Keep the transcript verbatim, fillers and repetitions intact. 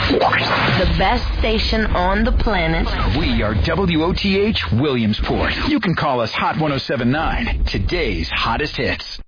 The best station on the planet. We are W O T H Williamsport. You can call us Hot one oh seven point nine, today's hottest hits.